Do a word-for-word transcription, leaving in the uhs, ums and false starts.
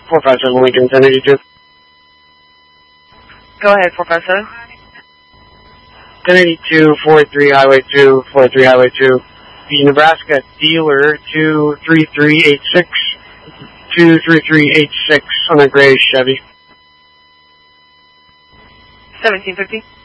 four five seven Lincoln, ten eighty-two. Go ahead, four five seven. ten eighty-two, four three Highway two, four three Highway two. The Nebraska dealer, two three three eight six, two three three eight six on a gray Chevy. seventeen fifty.